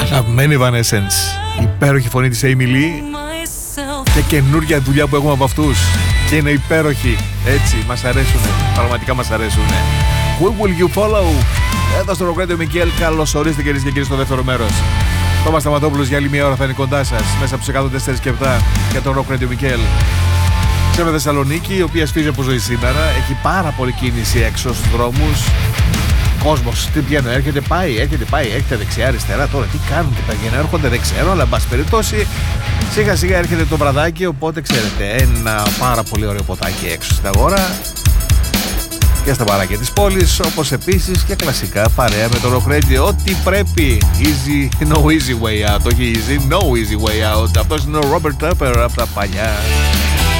Αγαπημένη Evanescence, υπέροχη φωνή της Amy Lee και καινούργια δουλειά που έχουμε από αυτούς και είναι υπέροχη, έτσι, μας αρέσουνε, πραγματικά μας αρέσουνε. Who will you follow? Εδώ στο Rock Radio Μικέλ, καλώς ορίστε κυρίες και κύριοι στο δεύτερο μέρος. Τόμας Σταματόπουλος για άλλη μια ώρα θα είναι κοντά σας μέσα από τους 104 και 7 για το Rock Radio Μικέλ. Ξέρουμε Θεσσαλονίκη, η οποία σφίζει από ζωή σήμερα, έχει πάρα πολλή κίνηση έξω στους δρόμους. Κόσμος, τι βγαίνει, έρχεται, έρχεται δεξιά, αριστερά. Τώρα τι κάνουν, τι πηγαίνουν, έρχονται, δεν ξέρω, αλλά εν πάση περιπτώσει σιγά σιγά έρχεται το βραδάκι. Οπότε ξέρετε, ένα πάρα πολύ ωραίο ποτάκι έξω στην αγορά και στα μπαράκια της πόλης, όπως επίσης και κλασικά παρέα με το Rock Radio. Ό,τι πρέπει, easy, no easy way out, όχι easy, no easy way out. Αυτός είναι ο Robert Tupper από τα παλιά.